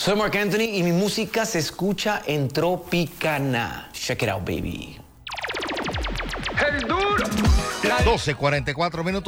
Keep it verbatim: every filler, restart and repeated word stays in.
Soy Marc Anthony y mi música se escucha en Tropicana. Check it out, baby. doce cuarenta y cuatro minutos.